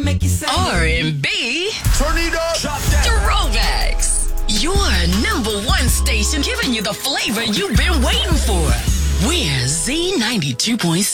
make you say R&B. Turn it up. Drop that. Throwbacks. Your #1 station giving you the flavor you've been waiting for. We're Z92.7.